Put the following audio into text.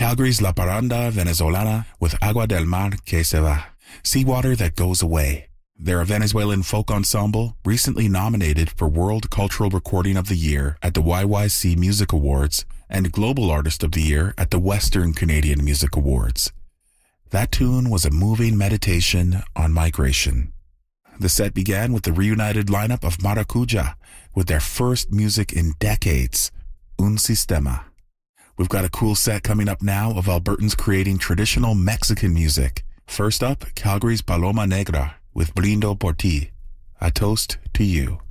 Calgary's La Parranda Venezolana with Agua del Mar que se va, seawater that goes away. They're a Venezuelan folk ensemble recently nominated for World Cultural Recording of the Year at the YYC Music Awards and Global Artist of the Year at the Western Canadian Music Awards. That tune was a moving meditation on migration. The set began with the reunited lineup of Maracuja with their first music in decades, Un Sistema. We've got a cool set coming up now of Albertans creating traditional Mexican music. First up, Calgary's Paloma Negra with Brindo por ti. A toast to you.